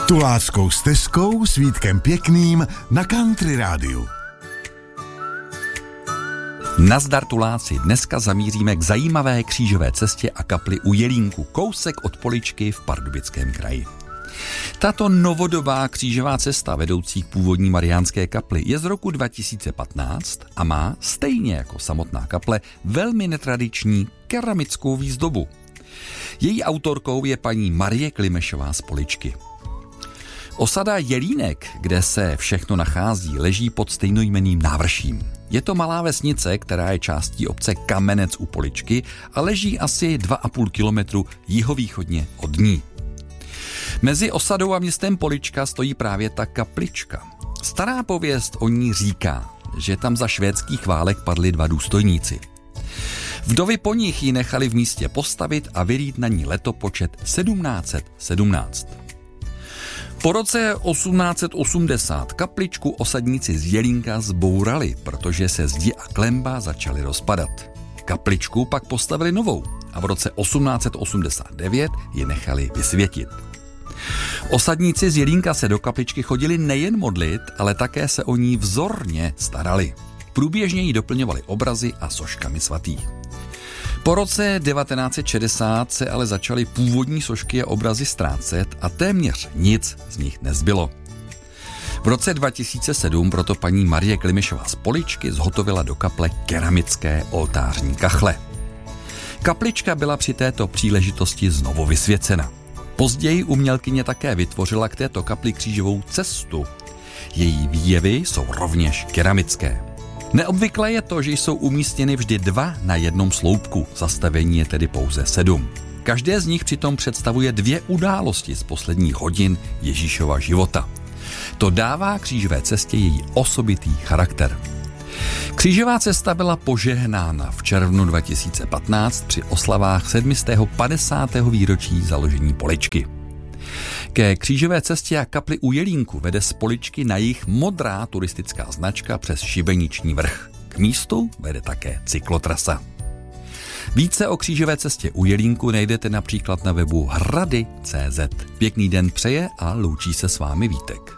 Tuláckou stezkou s Vítkem Pěkným na Country Rádiu. Nazdar Tuláci, dneska zamíříme k zajímavé křížové cestě a kapli u Jelínku, kousek od Poličky v Pardubickém kraji. Tato novodobá křížová cesta vedoucí k původní mariánské kapli je z roku 2015 a má, stejně jako samotná kaple, velmi netradiční keramickou výzdobu. Její autorkou je paní Marie Klimešová z Poličky. Osada Jelínek, kde se všechno nachází, leží pod stejnojmenným návrším. Je to malá vesnice, která je částí obce Kamenec u Poličky a leží asi 2,5 kilometru jihovýchodně od ní. Mezi osadou a městem Polička stojí právě ta kaplička. Stará pověst o ní říká, že tam za švédských válek padli 2 důstojníci. Vdovy po nich ji nechali v místě postavit a vylít na ní letopočet 1717. Po roce 1880 kapličku osadníci z Jelínka zbourali, protože se zdi a klemba začaly rozpadat. Kapličku pak postavili novou a v roce 1889 ji nechali vysvětit. Osadníci z Jelínka se do kapličky chodili nejen modlit, ale také se o ní vzorně starali. Průběžně ji doplňovali obrazy a soškami svatých. Po roce 1960 se ale začaly původní sošky a obrazy ztrácet a téměř nic z nich nezbylo. V roce 2007 proto paní Marie Klimešová z Poličky zhotovila do kaple keramické oltářní kachle. Kaplička byla při této příležitosti znovu vysvěcena. Později umělkyně také vytvořila k této kapli křížovou cestu. Její výjevy jsou rovněž keramické. Neobvyklé je to, že jsou umístěny vždy 2 na jednom sloupku, zastavení je tedy pouze 7. Každé z nich přitom představuje 2 události z posledních hodin Ježíšova života. To dává křížové cestě její osobitý charakter. Křížová cesta byla požehnána v červnu 2015 při oslavách 750. výročí založení Poličky. Ke křížové cestě a kapli u Jelínku vede z Poličky na jih modrá turistická značka přes Šibeniční vrch. K místu vede také cyklotrasa. Více o křížové cestě u Jelínku najdete například na webu hrady.cz. Pěkný den přeje a loučí se s vámi Vítek.